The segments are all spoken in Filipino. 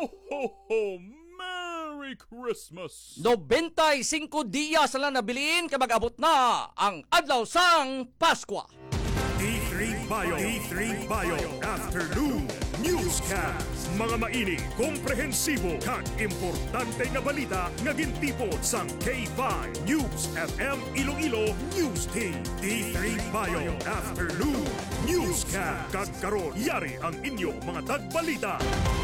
ho, ho! Merry Christmas! 95 dias na nabilin kay mag-abot na ang adlaw sang Paskwa. D3 Bio Afternoon Newscast. Mga maini, komprehensibo kag importante nga balita nga gintipon sang K5 News FM Iloilo News Team. D3 Bio Afternoon Newscast. Kag karon yari ang inyong mga tagbalita.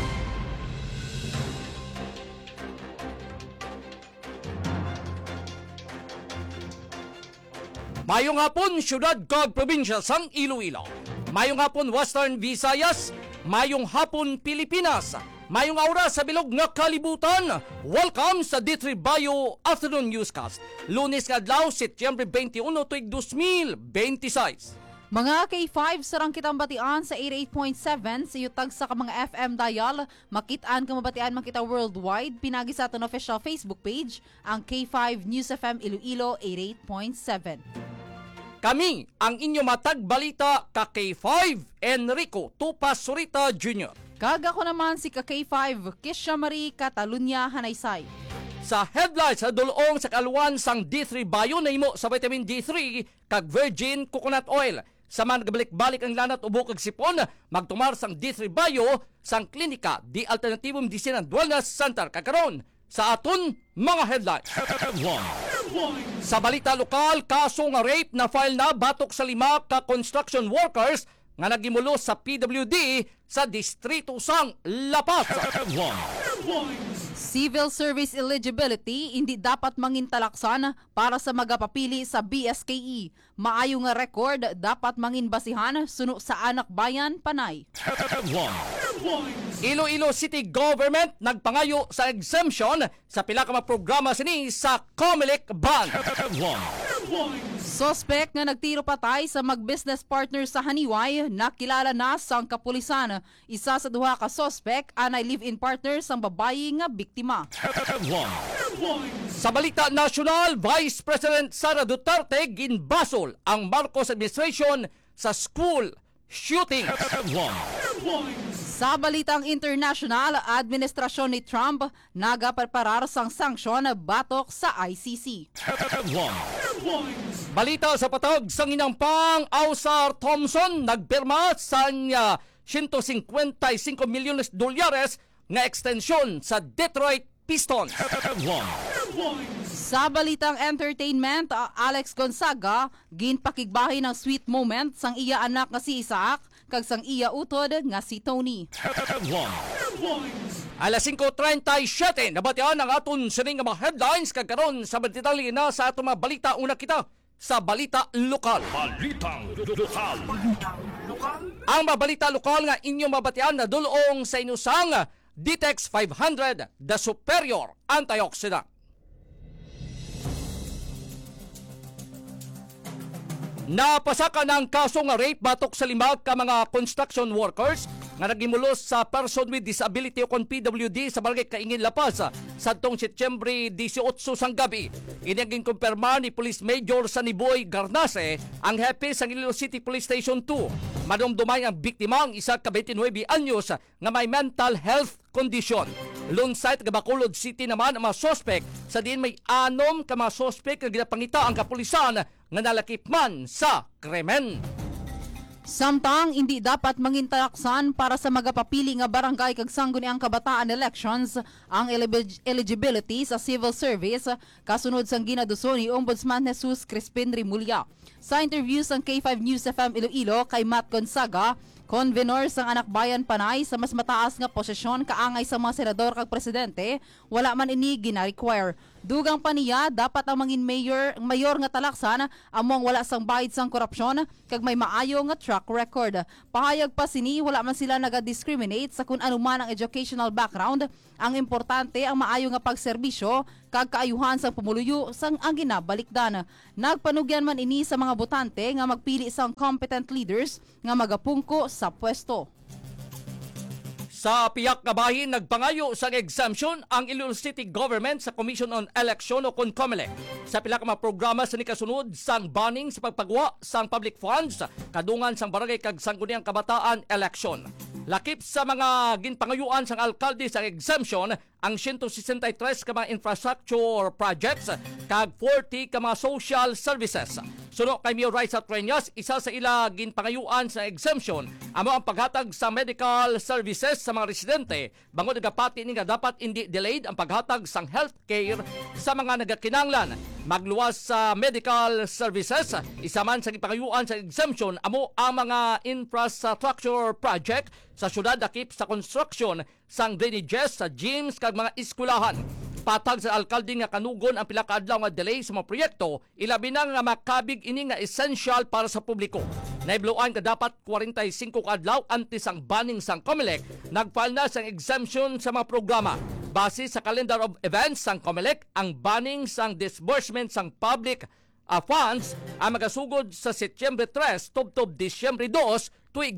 Mayong hapon, syudad kag probinsya sang Iloilo. Mayong hapon, Western Visayas. Mayong hapon, Pilipinas. Mayong oras sa bilog nga kalibutan. Welcome sa D3 Bio Afternoon Newscast. Lunes nga adlaw, Setyembre 21, tuig 2026. Mga K5 sarang kitang batian sa 88.7 sa yutag sa mga FM dial. Makitaan ka mabatian makita worldwide. Pinagi sa aton official Facebook page, ang K5 News FM Iloilo 88.7. Kami ang inyo matag balita ka K5 Enrico Tupas Surita Jr. Kaga ko naman si ka K5 Kisha Marie Catalunya Hanaysay. Sa headlines sa dulong sa kaluan sang D3 Bio na imo sa vitamin D3 kag virgin coconut oil. Sa man gabalik-balik ang lanat ubo kag sipon, magtumar sang D3 Bio sang klinika di Alternativum Medicine and Wellness Center kakaron sa aton mga headlines. Sa balita lokal, kaso nga rape na file na batok sa 5 ka construction workers nga nagimulo sa PWD sa distrito sang La Paz. Civil Service Eligibility hindi dapat mangintalaksan para sa magapapili sa BSKE. Maayo nga record dapat manginbasihan suno sa anak bayan panay. Iloilo City Government nagpangayo sa exemption sa pila ka mga programa sini sa COMELEC Band. Suspect nga nagtiro patay sa mag-business partner sa Haniway nakilala na sang kapulisan. Isa sa duha ka suspect anay live-in partner sang babayi nga biktima. Sa balita nasyonal, Vice President Sara Duterte ginbasol ang Marcos administration sa school shooting. Sa balitang international, administrasyon ni Trump nagapreparar sang sanksyon batok sa ICC. Balita sa patawag sang inampang Ausar Thompson nagpirma sa $155 milyon nga extensyon sa Detroit Pistons. Sa balitang entertainment, Alex Gonzaga ginpakigbahi ng sweet moment sang iya anak nga si Isaac kag sang iya utod nga si Tony. Alas 5:37 nabatian ang aton sining nga mga headlines kag karon sa detalye na sa aton mga balita. Una kita sa balita lokal. Balitang lokal. Ang mga balita lokal nga inyong mabatian na dulong sa inusang Ditex 500 The Superior Antioxidant. Napasaka ng kaso nga rape batok sa 5 ka mga construction workers nga nagimulos sa person with disability o kon PWD sa barangay Kaingin, La Paz sa tong Setyembre 18 sang gabi. Inaging kumpirma ni Police Major Saniboy Garnase, ang hepe sa Iloilo City Police Station 2. Madumdumay ang biktima ang isa ka 29 anyos nga may mental health condition. Lunside sa Bacolod City naman ang mga sospek sa diin may 6 ka mga sospek nga ginapangita ang kapulisan nga nalakip man sa krimen. Samtang hindi dapat mangintalaksan para sa magapapili nga barangay kag sangguniang kabataan elections ang eligibility sa civil service kasunod sang ginaduso ni Ombudsman Jesus Crispin Rimulya. Sa interview sang K5 News FM Iloilo kay Matt Gonzaga, convenor sang anak bayan panay sa mas mataas nga posisyon kaangay sa mga senador kag presidente, wala man ini gina-require. Dugang pa niya, dapat ang mangin mayor nga talaksan among wala sang bayad sang korupsyon kag may maayo nga track record. Pahayag pa sini, wala man sila naga-discriminate sa kung anuman ang educational background. Ang importante ang maayo nga pagserbisyo kag kaayuhan sang pumuluyo sang ang ginabalikdan. Nagpanugyan man ini sa mga botante nga magpili sang competent leaders nga magapungko sa pwesto. Sa piyak nga bahin, nagpangayo sa exemption ang Iloilo City Government sa Commission on Election o kon COMELEC. Sa pila ka mga programa sa nikasunod sang banning sa pagpagwa sang public funds kadungan sang barangay kag sangguniang kabataan election. Lakip sa mga ginpangayuan sang alkalde sa exemption ang 163 ka mga infrastructure projects kag 40 ka mga social services. Suno kay Mayor Raisa Treñas, isa sa ila ginpangayuan sa exemption amo ang paghatag sa medical services sa mga residente bangod nagapati ni nga dapat hindi delayed ang paghatag sang healthcare sa mga nagakinanglan. Magluwas sa medical services, isa man sa gipangayuan sa exemption amo ang mga infrastructure project sa syudad dakip sa construction sang drainages sa gyms kag mga eskwelahan. Patag sa alkalde nga kanugon ang pila ka adlaw nga delay sa mga proyekto, ilabi na nga makabig ini nga essential para sa publiko. Naibluan ka dapat 45 ka adlaw antes ang banning sang COMELEC, nagfile na sang exemption sa mga programa. Base sa calendar of events sang COMELEC, ang banning sang disbursement sang public funds ang magasugod sa Setyembre 3 tubtob Disyembre 2 tuig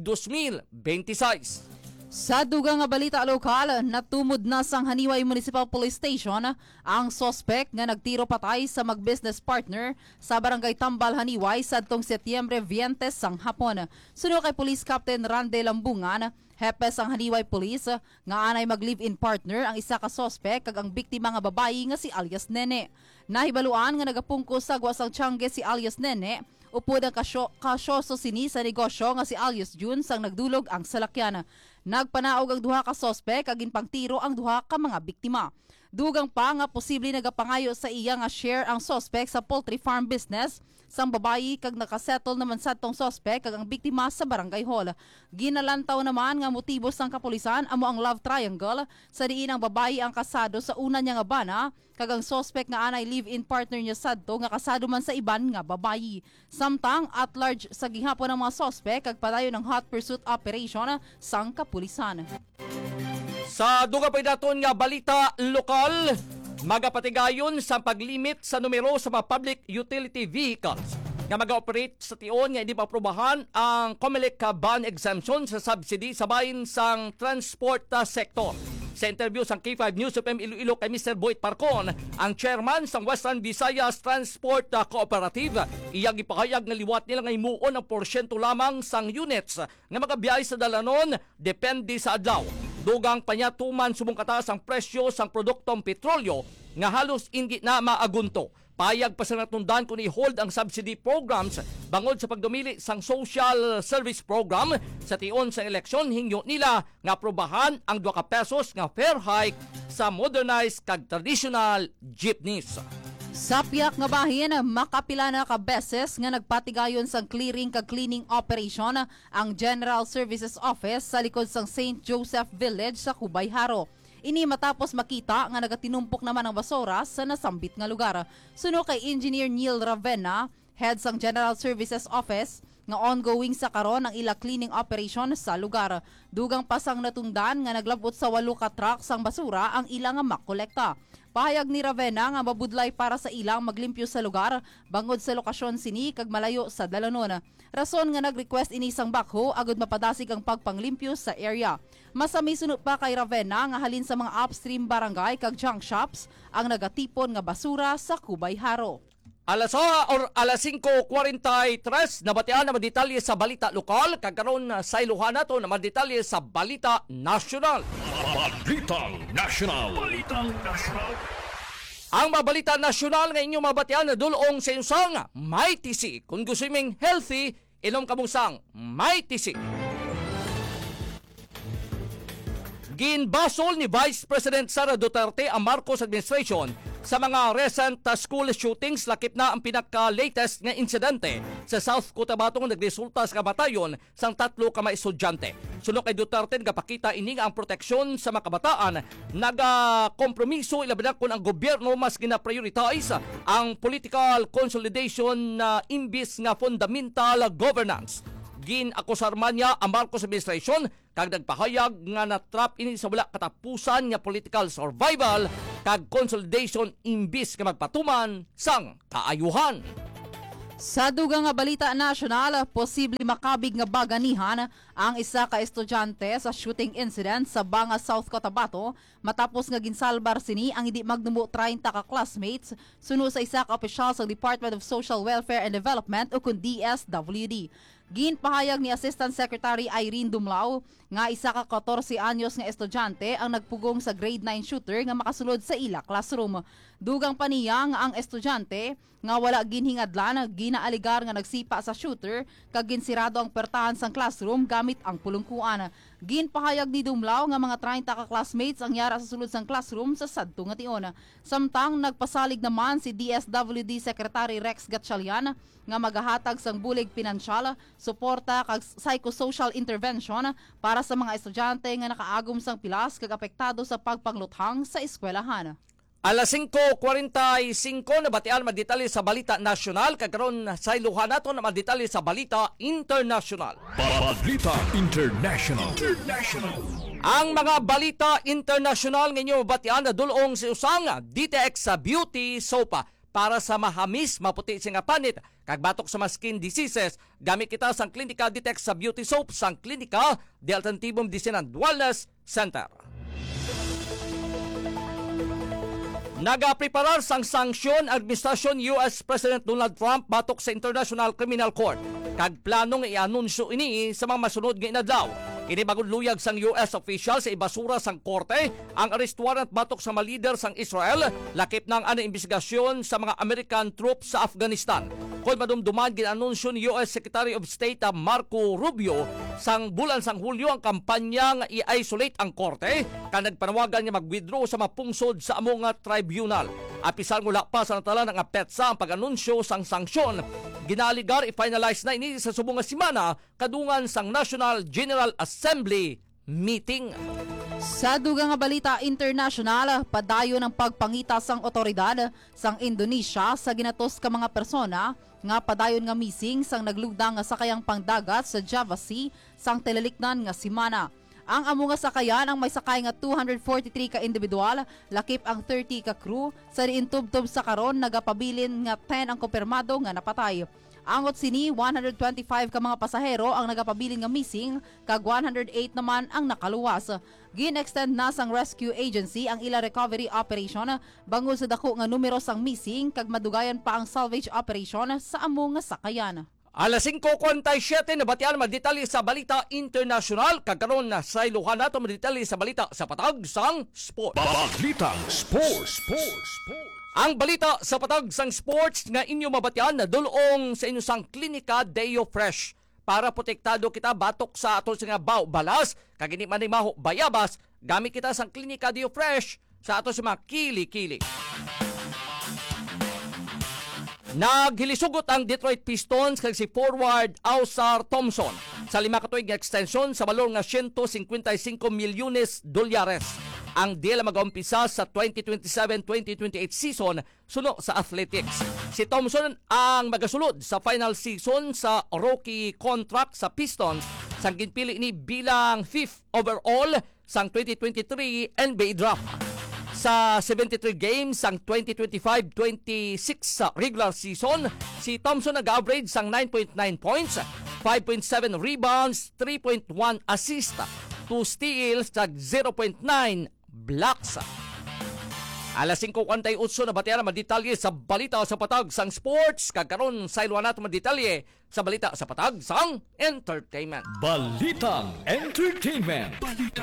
2026. Sa dugang nga balita lokal, natumod na sang Haniway Municipal Police Station ang sospek nga nagtiro patay sa mag-business partner sa barangay Tambal, Haniway sadtong Setyembre 20 sang hapon. Suno kay Police Captain Rande Lambungan, hepe sang Haniway Police, nga anay mag-live-in partner ang isa ka sospek kag ang biktima nga babayi nga si alias Nene. Nahibaluan nga nagapungkos sa gwasang Tiangge si alias Nene, upod ang kasyoso sini sa negosyo nga si alias June sang nagdulog ang salakyan. Nagpanaog ang duha ka sospek kag ginpangtiro ang duha ka mga biktima. Dugang pa nga posible nagapangayo sa iya nga share ang sospek sa poultry farm business sang babayi kag nakasettle naman sadtong sospek kag ang biktima sa barangay hall. Ginalantaw naman nga motibo sang kapulisan amo ang love triangle sa diin ang babayi ang kasado sa una niya nga bana kag ang sospek nga anay live-in partner niya sadto nga kasado man sa iban nga babayi. Samtang at large sa gihapon ng mga sospek kag padayon ng hot pursuit operation sang kapulisan. Sa duga pa daton nga balita lokal, magapatigayon sa paglimit sa numero sa mga public utility vehicles nga mag-operate sa tion nga hindi pa aprobahan ang COMELEC ban exemption sa subsidy sa bahin sang transport sector. Sa interview sa K5 News FM Iloilo kay Mr. Boyd Parcon, ang chairman sa Western Visayas Transport Cooperative, iyang ipahayag na liwat nila nga himuon ang porsyento lamang sang units nga magabiyay sa dalanon depende sa adlaw. Dugang panyatuman sumungkataas ang presyo sang produktong petrolyo nga halos hindi na maagunto. Payag pa sa natundan kung i-hold ang subsidy programs bangod sa pagdumili sang social service program sa tion sa eleksyon hingyo nila nga aprobahan ang 2 pesos nga fare hike sa modernized kag traditional jeepneys. Sa piyak nga bahin, makapila na ka beses nga nagpatigayon sang clearing kag cleaning operation ang General Services Office sa likod sang St. Joseph Village sa Cubay, Haro. Ini matapos makita nga nagatinumpok naman ang basura sa nasambit nga lugar. Suno kay Engineer Neil Ravenna, head sang General Services Office, nga ongoing sa karon ang ila cleaning operation sa lugar. Dugang pasang natundan nga naglabot sa 8 ka truck sang basura ang ila nga makolekta. Pahayag ni Ravenna nga mabudlay para sa ilang maglimpyo sa lugar bangod sa lokasyon sini kag malayo sa dalanon. Rason nga nag-request ini sang bakho agud mapadasig ang pagpanglimpyo sa area. Masami sunod pa kay Ravenna nga halin sa mga upstream barangay kag junk shops ang nagatipon nga basura sa Cubay, Haro. Alas 5:43 nabatian na madetalye sa balita lokal kag karon sa iluhan nato na madetalye sa balita nasyonal. Balitang National. Balitang National. Ang mabalita nasyonal nga inyong mabatian na dulong sa insang may tisi. Kung gusto ming healthy, inom kabusang may tisi. Ginbasol ni Vice President Sara Duterte ang Marcos administration sa mga recent school shootings. Lakip na ang pinaka-latest nga insidente sa South Cotabato nga nagresulta sa kamatayon sang 3 ka mga estudyante. Sunod kay Duterte, gapakita ini nga ang proteksyon sa mga kabataan nagakompromiso ilabi na kung ang gobyerno mas gina-prioritize ang political consolidation na imbis nga fundamental governance. Gin-akusar man niya ang Marcos administration kag nagpahayag nga natrap ini sa wala katapusan nga political survival kag consolidation imbis nga magpatuman sang kaayuhan. Sa dugang nga balita nasyonal, posible makabig nga baganihan ang isa ka estudyante sa shooting incident sa Banga, South Cotabato matapos nga ginsalbar sini ang hindi magnumo 30 ka classmates suno sa isa ka opisyal sa Department of Social Welfare and Development o kun DSWD. Ginpahayag ni Assistant Secretary Irene Dumlao nga isa ka 14 anyos nga estudyante ang nagpugong sa grade 9 shooter nga makasulod sa ila classroom. Dugang pa niya nga ang estudyante nga wala ginhingadlan ginaaligar nga nagsipa sa shooter kag ginsirado ang pertahan sang classroom gamit ang pulungkuan. Ginpahayag ni Dumlao nga mga 30 ka classmates ang yara sa sulod sang classroom sa sadto nga tion. Samtang nagpasalig naman si DSWD Secretary Rex Gatchalian nga magahatag sang bulig pinansyal, suporta kag psychosocial intervention para sa mga estudyante nga nakaagom sang pilas kag apektado sa pagpangluthang sa eskwelahan. Alas 5:45 na batian maditali sa balita nasyonal kagkaron sa iluhan nato na maditali sa balita international. Balita International. Ang mga balita international ngayon batian na dulong si usang DTX sa beauty soap para sa mahamis maputi nga panit kag batok sa skin diseases. Gamit kita sang klinika DTX sa beauty soap sang klinika de Alternatibum Medicine and Wellness Center. Nagapreparar sang sanksyon administrasyon US President Donald Trump batok sa International Criminal Court. Kag planong i-anunsyo ini sa mga masunod nga inadlaw. Kini bagong luyag sang US official sa ibasura sang korte ang arrest warrant batok sa mga leader sang Israel lakip ng investigasyon sa mga American troops sa Afghanistan. Kung madumduman ginanunsyo ni US Secretary of State Marco Rubio sang bulan sang Hulyo ang kampanya nga i-isolate ang korte kan nagpanawagan niya mag-withdraw sa mapungsod sa among tribunal. Apisal ngula pa sa natala ng petsa ang pag-anunsyo sang sanksyon. Ginaligar i-finalize na ini sa subong nga semana kadungan sang National General Assembly meeting. Sa dugang nga balita international, padayon ang pagpangita sang otoridad sang Indonesia sa ginatos ka mga persona nga padayon nga missing sang naglugdang nga sakayang pangdagat sa Java Sea sang teleliknan nga semana. Ang amo nga sakayan ang may sakay nga 243 ka individual, lakip ang 30 ka crew, sa riintubtob sa karon nagapabilin nga 10 ang kumpirmado nga napatay. Angot sini 125 ka mga pasahero ang nagapabilin nga missing kag 108 naman ang nakaluwas. Gin-extend na sang rescue agency ang ila recovery operation bangod sa dako nga numero sang missing kag madugayan pa ang salvage operation sa amo nga sakayan. Alas 5:47 na batian maditali sa balita international kagkaron na sa iluhan nato maditali sa balita sa patag sang sport. Balita Sports. Ang balita sa patag sang sports nga inyo mabatian na dulong sa inyo sang klinika Deo Fresh para protektado kita batok sa aton nga balas kag ini man maho bayabas gamit kita sang klinika Deo Fresh sa aton sa mga kili-kili. Naghilisugot ang Detroit Pistons kag si forward Ausar Thompson sa 5 ka tuig nga extension sa balor nga $155 milyones. Ang deal mag-umpisa sa 2027-2028 season suno sa athletics. Si Thompson ang magasulod sa final season sa rookie contract sa Pistons sang ginpili ni bilang 5th overall sang 2023 NBA draft. Sa 73 games sang 2025-26 sa regular season, si Thompson nag-average sang 9.9 points, 5.7 rebounds, 3.1 assist, 2 steals, at 0.9 blocks. Alas 5:48 na batian maditalye sa balita sa patag sang sports kagkaron sa ilwan nato maditalye sa balita sa patag sang entertainment. Balitang Entertainment.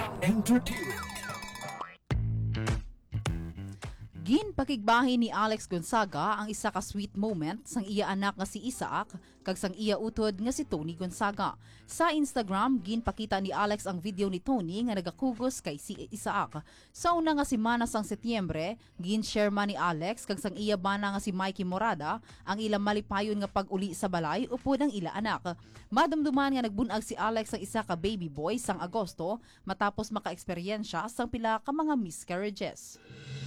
Ginpakigbahin ni Alex Gonzaga ang isa ka sweet moment sang iya anak nga si Isaac kag sang iya utod nga si Tony Gonzaga. Sa Instagram, ginpakita ni Alex ang video ni Tony nga nagakugos kay si Isaac. Sa una nga semana sang Setyembre, gin-share man ni Alex kag sang iya bana nga si Mikey Morada ang ilang malipayon nga pag-uli sa balay upod ang ila anak. Madumduman nga nagbunag si Alex ang isa ka baby boy sang Agosto matapos maka-eksperyensya sang pila ka mga miscarriages.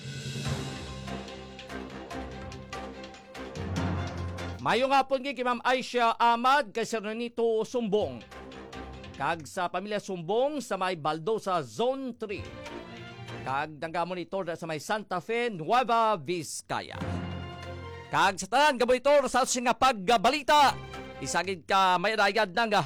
Mayong hapon kay Ma'am Aisha Ahmad kay Sir Nonito Sumbong. Kag sa pamilya Sumbong sa may Baldo sa Zone 3. Kag dangga monitor sa may Santa Fe, Nueva Vizcaya. Kag sa tanan gaboy tor sa nga pagbalita. Isagid ka may rayad ng